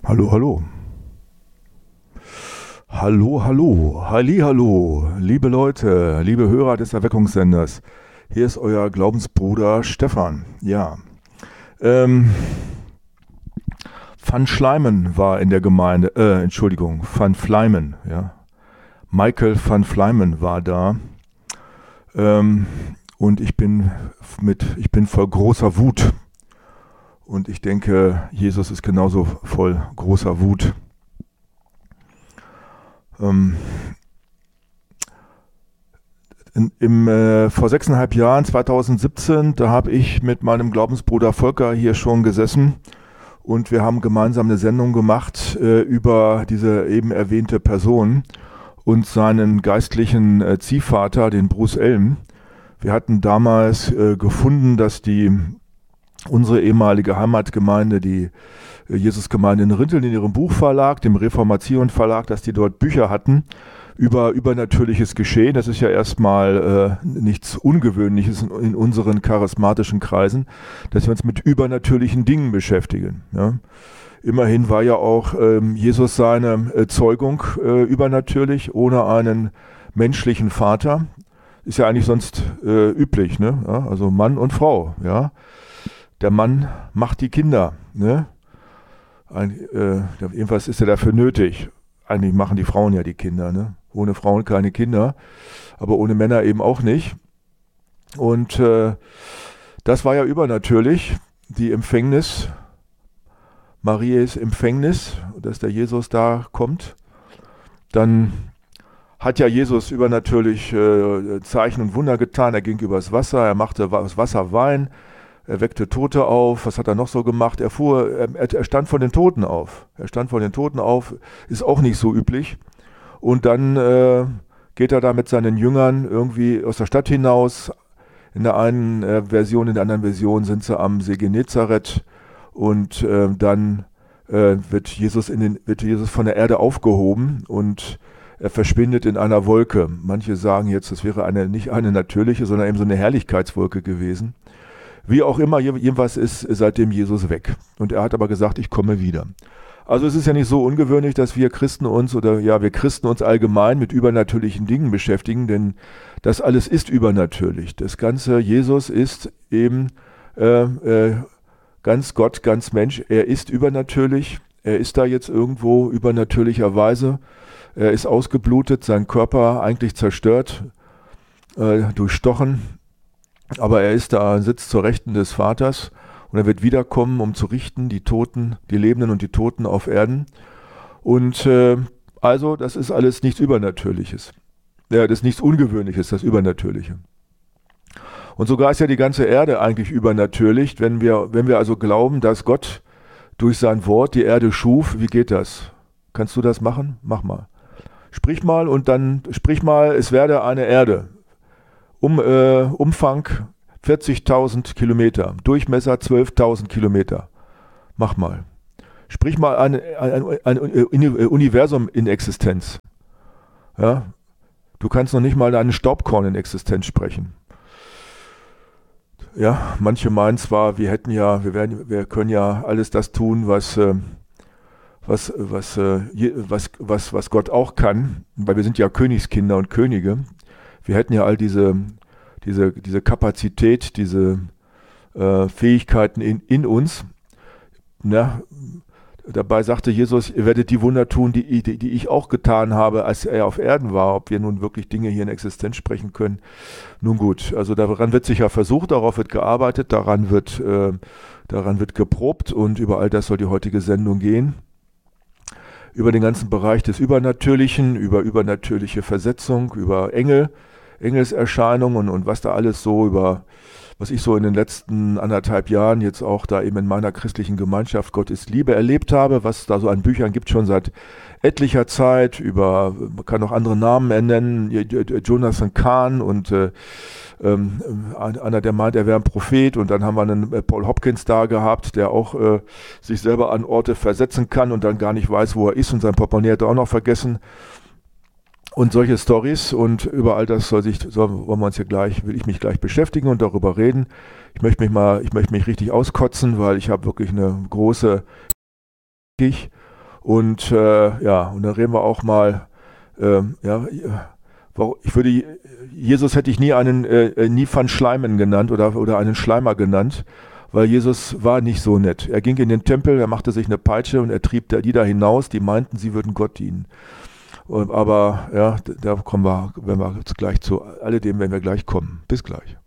Hallo, hallo. Hallo, hallo. Hallihallo. Liebe Leute, liebe Hörer des Erweckungssenders. Hier ist euer Glaubensbruder Stefan. Ja. Ähm, Van Schleimen war in der Gemeinde. Van Fleimen, ja. Michael van Fleimen war da. Und ich bin voll großer Wut. Und ich denke, Jesus ist genauso voll großer Wut. Vor 6,5 Jahren, 2017, da habe ich mit meinem Glaubensbruder Volker hier schon gesessen und wir haben gemeinsam eine Sendung gemacht über diese eben erwähnte Person und seinen geistlichen Ziehvater, den Bruce Elm. Wir hatten damals gefunden, dass unsere ehemalige Heimatgemeinde, die Jesusgemeinde in Rinteln, in ihrem Buchverlag, dem Reformation Verlag, dass die dort Bücher hatten über übernatürliches Geschehen. Das ist ja erstmal nichts Ungewöhnliches in unseren charismatischen Kreisen, dass wir uns mit übernatürlichen Dingen beschäftigen. Ja. Immerhin war ja auch Jesus seine Zeugung übernatürlich, ohne einen menschlichen Vater. Ist ja eigentlich sonst üblich, ne? Ja, also Mann und Frau, ja. Der Mann macht die Kinder, ne? Jedenfalls ist er dafür nötig. Eigentlich machen die Frauen ja die Kinder, ne? Ohne Frauen keine Kinder, aber ohne Männer eben auch nicht. Und das war ja übernatürlich, die Empfängnis, Marias Empfängnis, dass der Jesus da kommt. Dann hat ja Jesus übernatürlich Zeichen und Wunder getan. Er ging übers Wasser, er machte aus Wasser Wein. Er weckte Tote auf. Was hat er noch so gemacht? Er stand vor den Toten auf. Er stand vor den Toten auf, ist auch nicht so üblich. Und dann geht er da mit seinen Jüngern irgendwie aus der Stadt hinaus. In der einen Version, in der anderen Version sind sie am See Genezareth. Und dann wird Jesus von der Erde aufgehoben und er verschwindet in einer Wolke. Manche sagen jetzt, es wäre nicht eine natürliche, sondern eben so eine Herrlichkeitswolke gewesen. Wie auch immer, jedenfalls ist seitdem Jesus weg. Und er hat aber gesagt, ich komme wieder. Also es ist ja nicht so ungewöhnlich, dass wir Christen uns allgemein mit übernatürlichen Dingen beschäftigen, denn das alles ist übernatürlich. Das ganze Jesus ist eben ganz Gott, ganz Mensch. Er ist übernatürlich. Er ist da jetzt irgendwo übernatürlicherweise. Er ist ausgeblutet, sein Körper eigentlich zerstört, durchstochen. Aber er ist da, sitzt zur Rechten des Vaters und er wird wiederkommen, um zu richten, die Toten, die Lebenden und die Toten auf Erden. Und also, das ist alles nichts Übernatürliches. Ja, das ist nichts Ungewöhnliches, das Übernatürliche. Und sogar ist ja die ganze Erde eigentlich übernatürlich, wenn wir also glauben, dass Gott durch sein Wort die Erde schuf. Wie geht das? Kannst du das machen? Mach mal. Sprich mal, es werde eine Erde. Umfang 40.000 Kilometer, Durchmesser 12.000 Kilometer. Mach mal. Sprich mal ein Universum in Existenz. Ja? Du kannst noch nicht mal einen Staubkorn in Existenz sprechen. Ja, manche meinen zwar, wir können ja alles das tun, was Gott auch kann, weil wir sind ja Königskinder und Könige. Wir hätten ja all diese Kapazität, diese Fähigkeiten in uns. Na, dabei sagte Jesus, ihr werdet die Wunder tun, die ich auch getan habe, als er auf Erden war. Ob wir nun wirklich Dinge hier in Existenz sprechen können. Nun gut, also daran wird sicher versucht, darauf wird gearbeitet, daran wird geprobt und über all das soll die heutige Sendung gehen. Über den ganzen Bereich des Übernatürlichen, über übernatürliche Versetzung, über Engelserscheinungen und was da alles so was ich so in den letzten 1,5 Jahren jetzt auch da eben in meiner christlichen Gemeinschaft Gott ist Liebe erlebt habe, was da so an Büchern gibt schon seit etlicher Zeit, man kann auch andere Namen nennen, Jonathan Cahn und einer, der meint, er wäre ein Prophet, und dann haben wir einen Paul Hopkins da gehabt, der auch sich selber an Orte versetzen kann und dann gar nicht weiß, wo er ist, und sein Portemonnaie hat er auch noch vergessen. Und solche Storys, und über all das will ich mich gleich beschäftigen und darüber reden. Ich möchte mich richtig auskotzen, weil ich habe wirklich eine große Und und dann reden wir auch mal, Jesus hätte ich nie nie Van Schleimen genannt oder einen Schleimer genannt, weil Jesus war nicht so nett. Er ging in den Tempel, er machte sich eine Peitsche und er trieb die da hinaus, die meinten, sie würden Gott dienen. Aber ja, da kommen wir, wenn wir jetzt gleich zu alledem, wenn wir gleich kommen. Bis gleich.